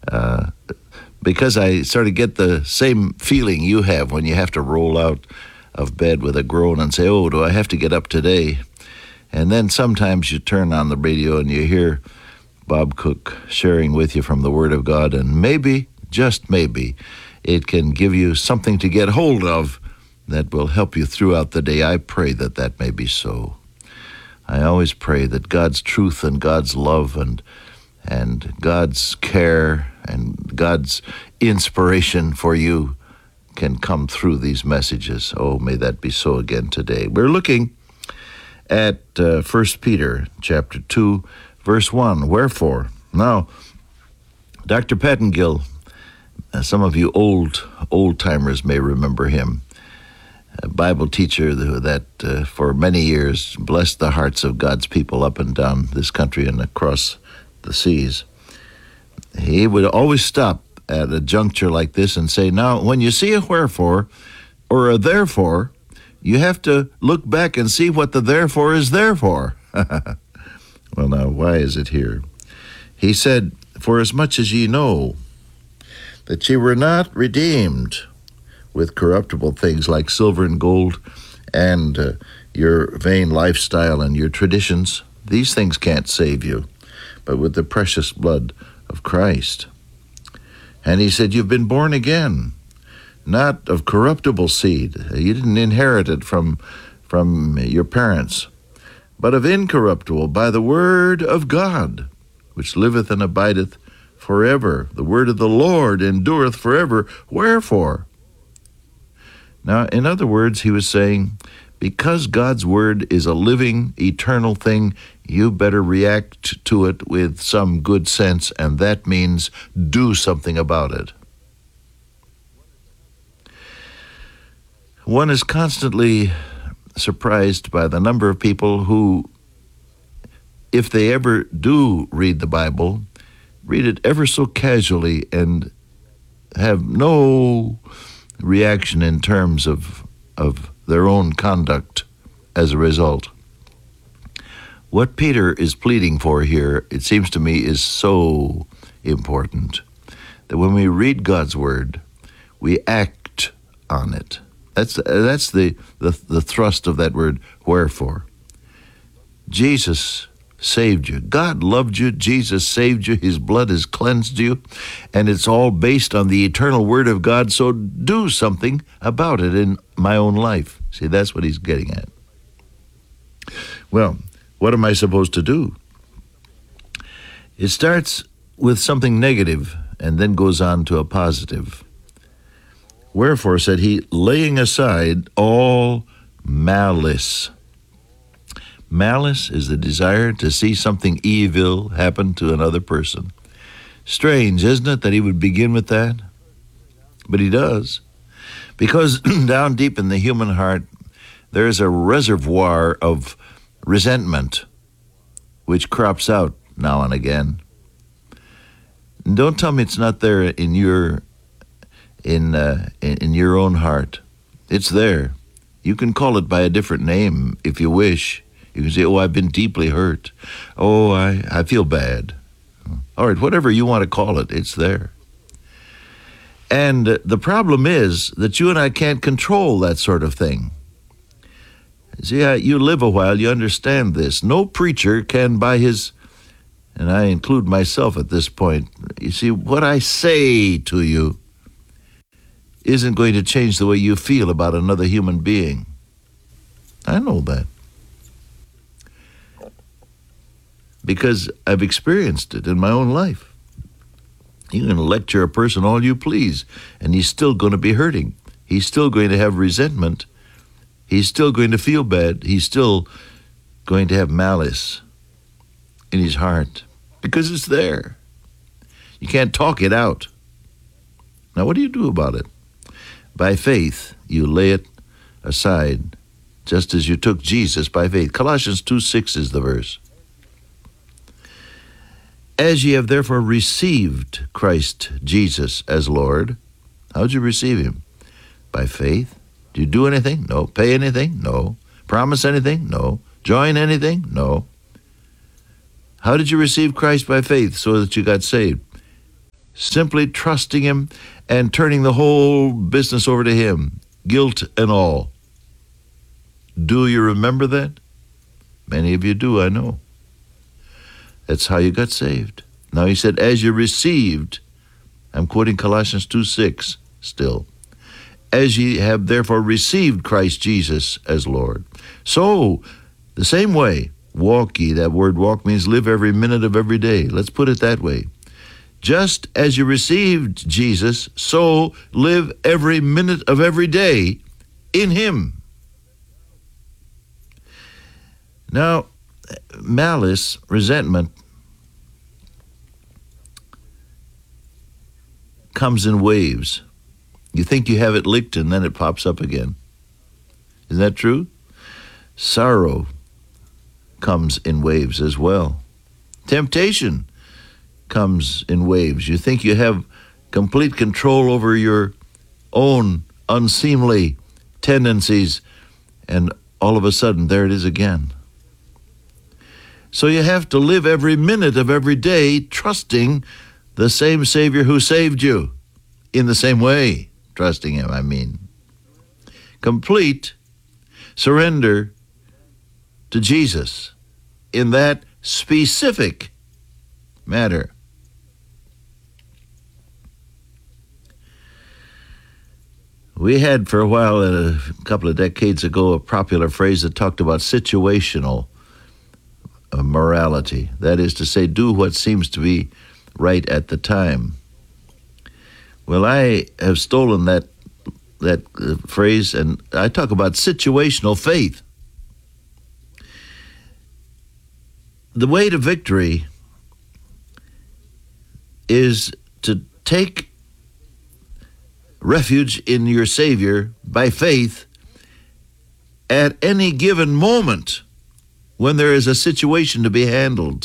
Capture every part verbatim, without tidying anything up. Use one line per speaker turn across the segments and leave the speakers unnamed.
uh, because I sort of get the same feeling you have when you have to roll out of bed with a groan and say, oh, do I have to get up today? And then sometimes you turn on the radio and you hear Bob Cook sharing with you from the Word of God, and maybe, just maybe, it can give you something to get hold of that will help you throughout the day. I pray that that may be so. I always pray that God's truth and God's love and and God's care and God's inspiration for you can come through these messages. Oh, may that be so again today. We're looking at uh, First Peter chapter two, verse one. Wherefore? Now, Doctor Pettingill, uh, some of you old old-timers may remember him, a Bible teacher that uh, for many years blessed the hearts of God's people up and down this country and across the seas. He would always stop at a juncture like this and say, now, when you see a wherefore or a therefore, you have to look back and see what the therefore is there for. Well, now, why is it here? He said, for as much as ye know that ye were not redeemed with corruptible things like silver and gold and uh, your vain lifestyle and your traditions, these things can't save you, but with the precious blood of Christ. And he said, you've been born again, not of corruptible seed. You didn't inherit it from, from your parents, but of incorruptible, by the word of God, which liveth and abideth forever. The word of the Lord endureth forever. Wherefore? Now, in other words, he was saying, because God's word is a living, eternal thing, you better react to it with some good sense, and that means do something about it. One is constantly surprised by the number of people who, if they ever do read the Bible, read it ever so casually and have no reaction in terms of of their own conduct as a result. What Peter is pleading for here, it seems to me, is so important that when we read God's word, we act on it. That's that's the, the, the thrust of that word, wherefore. Jesus saved you. God loved you. Jesus saved you. His blood has cleansed you. And it's all based on the eternal word of God, so do something about it in my own life. See, that's what he's getting at. Well, what am I supposed to do? It starts with something negative and then goes on to a positive. Wherefore, said he, laying aside all malice. Malice is the desire to see something evil happen to another person. Strange, isn't it, that he would begin with that? But he does. Because down deep in the human heart, there is a reservoir of resentment which crops out now and again. And don't tell me it's not there in your in uh, in, in your own heart. It's there. You can call it by a different name if you wish. You can say, oh, I've been deeply hurt. Oh, I, I feel bad. All right, whatever you want to call it, it's there. And the problem is that you and I can't control that sort of thing. See, you live a while, you understand this. No preacher can, by his, and I include myself at this point, you see, what I say to you isn't going to change the way you feel about another human being. I know that. Because I've experienced it in my own life. You can lecture a person all you please, and he's still going to be hurting. He's still going to have resentment. He's still going to feel bad. He's still going to have malice in his heart because it's there. You can't talk it out. Now, what do you do about it? By faith, you lay it aside, just as you took Jesus by faith. Colossians two six is the verse. As ye have therefore received Christ Jesus as Lord. How'd you receive him? By faith. Do you do anything? No. Pay anything? No. Promise anything? No. Join anything? No. How did you receive Christ by faith so that you got saved? simply trusting him and turning the whole business over to him, guilt and all. Do you remember that? Many of you do, I know. That's how you got saved. Now he said, as you received, I'm quoting Colossians two six still, as ye have therefore received Christ Jesus as Lord. So, the same way, walk ye. That word walk means live every minute of every day. Let's put it that way. Just as you received Jesus, so live every minute of every day in him. Now, malice, resentment, comes in waves. You think you have it licked and then it pops up again. Isn't that true? Sorrow comes in waves as well. Temptation comes in waves. You think you have complete control over your own unseemly tendencies, and all of a sudden, there it is again. So you have to live every minute of every day trusting the same Savior who saved you in the same way. Trusting him, I mean. Complete surrender to Jesus in that specific matter. We had for a while, a couple of decades ago, a popular phrase that talked about situational uh, morality. That is to say, do what seems to be right at the time. Well, I have stolen that that uh, phrase, and I talk about situational faith. The way to victory is to take refuge in your Savior by faith at any given moment when there is a situation to be handled.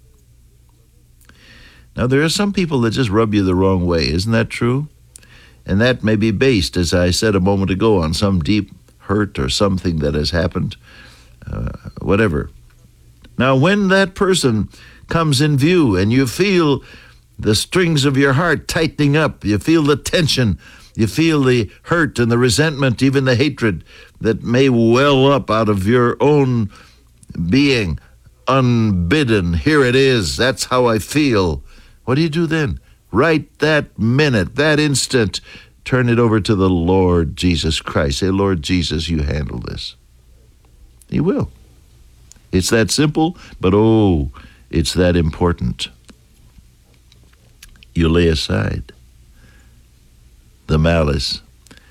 Now, there are some people that just rub you the wrong way. Isn't that true? And that may be based, as I said a moment ago, on some deep hurt or something that has happened, uh, whatever. Now, when that person comes in view and you feel the strings of your heart tightening up, you feel the tension, you feel the hurt and the resentment, even the hatred that may well up out of your own being, unbidden. Here it is. That's how I feel. What do you do then? Right that minute, that instant, turn it over to the Lord Jesus Christ. Say, Lord Jesus, you handle this. He will. It's that simple, but oh, it's that important. You lay aside the malice.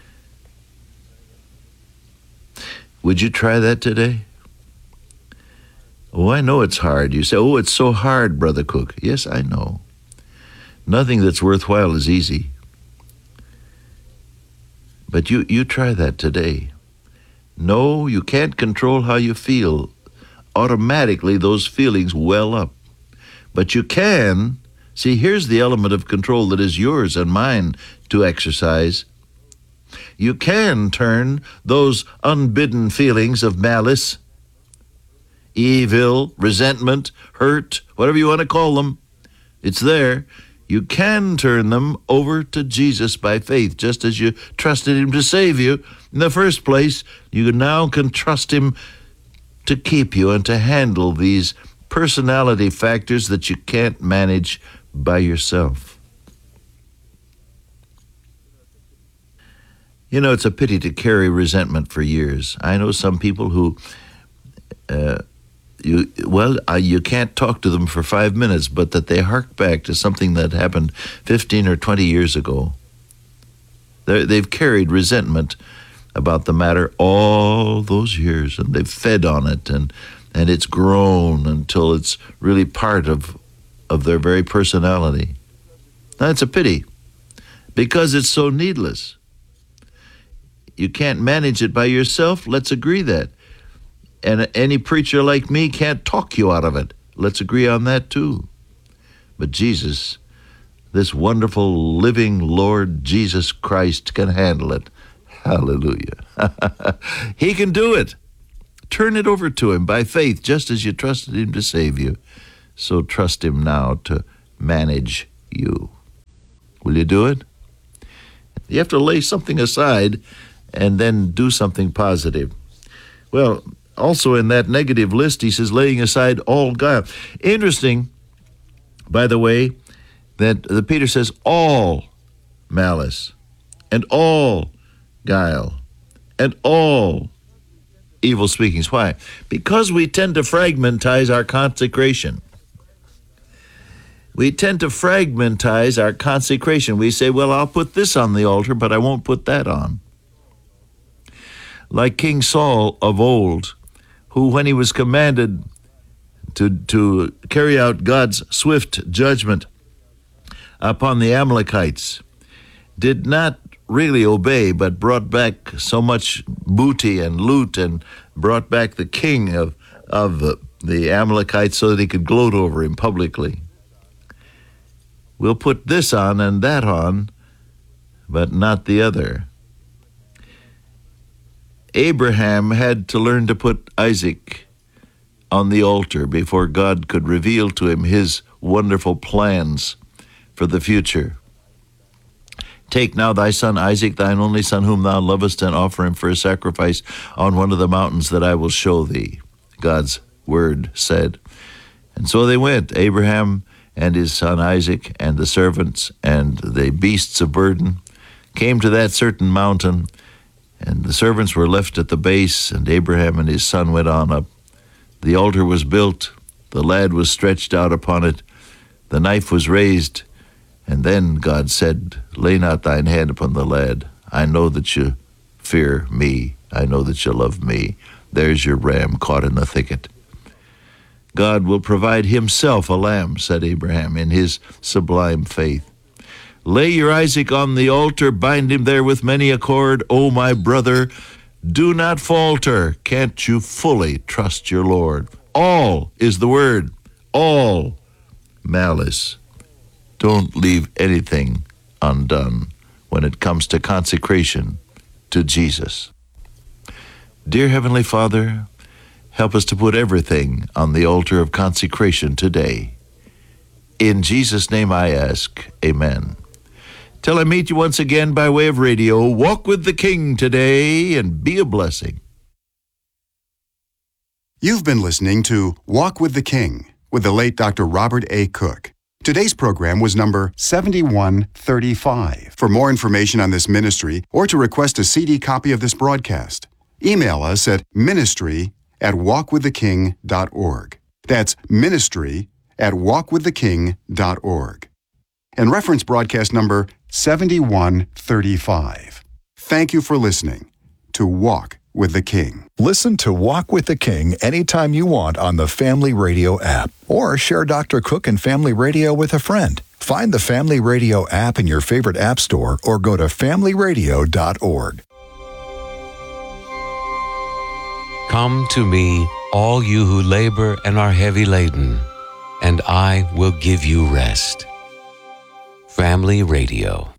Would you try that today? Oh, I know it's hard. You say, oh, it's so hard, Brother Cook. Yes, I know. Nothing that's worthwhile is easy. But you, you try that today. No, you can't control how you feel. Automatically, those feelings well up. But you can, see, here's the element of control that is yours and mine to exercise. You can turn those unbidden feelings of malice, evil, resentment, hurt, whatever you want to call them, it's there. You can turn them over to Jesus by faith, just as you trusted him to save you in the first place. You now can trust him to keep you and to handle these personality factors that you can't manage by yourself. You know, it's a pity to carry resentment for years. I know some people who, uh, you well, uh, you can't talk to them for five minutes, but that they hark back to something that happened fifteen or twenty years ago. They're, they've carried resentment about the matter all those years, and they've fed on it, and and it's grown until it's really part of of their very personality. Now, it's a pity, because it's so needless. You can't manage it by yourself. Let's agree that. And any preacher like me can't talk you out of it. Let's agree on that too. But Jesus, this wonderful living Lord Jesus Christ, can handle it. Hallelujah. He can do it. Turn it over to him by faith, just as you trusted him to save you. So trust him now to manage you. Will you do it? You have to lay something aside and then do something positive. Well, also in that negative list, he says, laying aside all guile. Interesting, by the way, that the Peter says all malice and all guile and all evil speakings. Why? Because we tend to fragmentize our consecration. We tend to fragmentize our consecration. We say, well, I'll put this on the altar, but I won't put that on. Like King Saul of old, who when he was commanded to, to carry out God's swift judgment upon the Amalekites, did not really obey, but brought back so much booty and loot and brought back the king of, of the, the Amalekites so that he could gloat over him publicly. We'll put this on and that on, but not the other. Abraham had to learn to put Isaac on the altar before God could reveal to him his wonderful plans for the future. Take now thy son Isaac, thine only son whom thou lovest, and offer him for a sacrifice on one of the mountains that I will show thee, God's word said. And so they went, Abraham and his son Isaac and the servants and the beasts of burden came to that certain mountain, and the servants were left at the base, and Abraham and his son went on up. The altar was built, the lad was stretched out upon it, the knife was raised, and then God said, lay not thine hand upon the lad. I know that you fear me. I know that you love me. There's your ram caught in the thicket. God will provide himself a lamb, said Abraham, in his sublime faith. Lay your Isaac on the altar, bind him there with many a cord. O my brother, do not falter. Can't you fully trust your Lord? All is the word. All malice. Don't leave anything undone when it comes to consecration to Jesus. Dear Heavenly Father, help us to put everything on the altar of consecration today. In Jesus' name I ask, amen. Till I meet you once again by way of radio, walk with the King today and be a blessing.
You've been listening to Walk with the King with the late Doctor Robert A. Cook. Today's program was number seventy-one thirty-five. For more information on this ministry or to request a C D copy of this broadcast, email us at ministry at walk with the king dot org. That's ministry at walk with the king dot org. And reference broadcast number seventy-one thirty-five. Thank you for listening to Walk with the King.
Listen to Walk with the King anytime you want on the Family Radio app, or share Doctor Cook and Family Radio with a friend. Find the Family Radio app in your favorite app store or go to family radio dot org.
Come to me, all you who labor and are heavy laden, and I will give you rest. Family Radio.